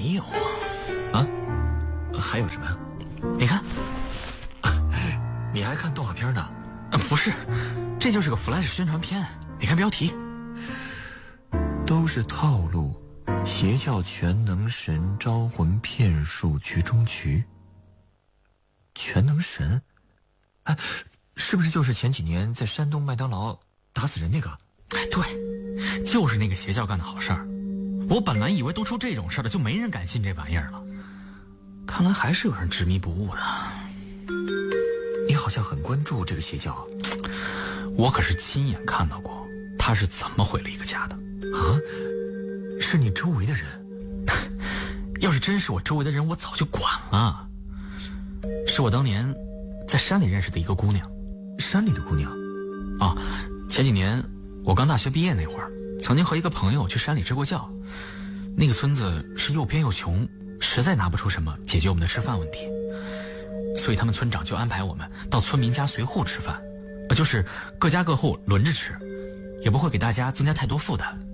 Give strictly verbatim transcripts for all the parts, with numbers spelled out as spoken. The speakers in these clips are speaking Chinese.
没有啊。啊？还有什么？ 你看， 你还看动画片呢？ 呃，不是，这就是个 Flash 宣传片。你看标题， 都是套路。邪教全能神招魂骗术局中局。全能神？哎，是不是就是前几年在山东麦当劳打死人那个？ 哎，对，就是那个邪教干的好事儿。我本来以为都出这种事儿了，就没人敢信这玩意儿了。看来还是有人执迷不悟的。 你好像很关注这个邪教。 我可是亲眼看到过他是怎么毁了一个家的。 啊？是你周围的人？ 要是真是我周围的人，我早就管了。是我当年在山里认识的一个姑娘。 山里的姑娘？ 啊，前几年我刚大学毕业那会儿，曾经和一个朋友去山里支过教。那个村子是又偏又穷，实在拿不出什么解决我们的吃饭问题，所以他们村长就安排我们到村民家随户吃饭，就是各家各户轮着吃，也不会给大家增加太多负担。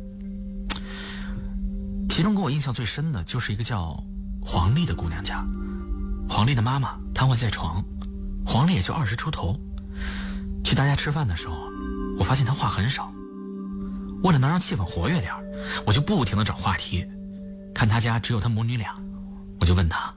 其中给我印象最深的就是一个叫黄丽的姑娘家。黄丽的妈妈瘫痪在床，黄丽也就二十出头。去大家吃饭的时候，我发现她话很少。为了能让气氛活跃点，我就不停地找话题。看她家只有她母女俩，我就问她：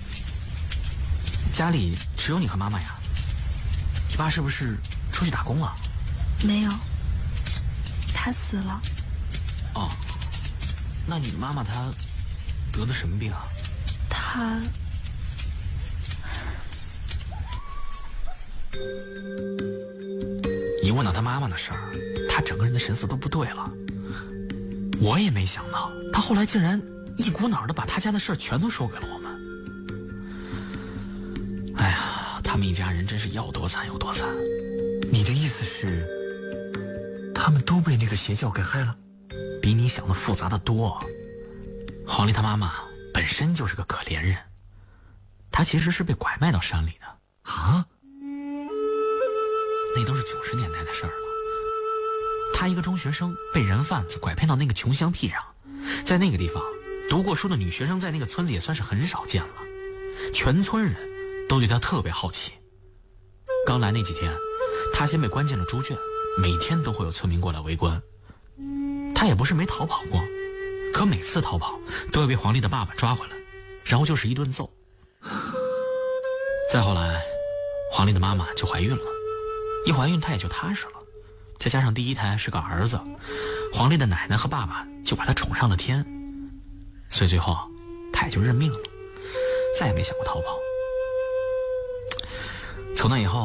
家里只有你和妈妈呀？你爸是不是出去打工了？ 没有，他死了。 哦，那你妈妈她得的什么病啊？ 她一问到她妈妈的事儿，她整个人的神色都不对了。我也没想到，她后来竟然一股脑的把她家的事儿全都说给了我们。哎呀，他们一家人真是要多惨有多惨。 你的意思是，他们都被那个邪教给害了？ 比你想的复杂的多。黄丽她妈妈本身就是个可怜人，她其实是被拐卖到山里的。 啊？ 那都是九十年代的事儿了。她一个中学生被人贩子拐骗到那个穷乡僻壤，在那个地方读过书的女学生在那个村子也算是很少见了，全村人都对她特别好奇。刚来那几天，她先被关进了猪圈，每天都会有村民过来围观。她也不是没逃跑过，可每次逃跑都要被黄丽的爸爸抓回来，然后就是一顿揍。再后来，黄丽的妈妈就怀孕了，一怀孕她也就踏实了，再加上第一胎是个儿子，黄丽的奶奶和爸爸就把她宠上了天，所以最后她也就认命了，再也没想过逃跑。从那以后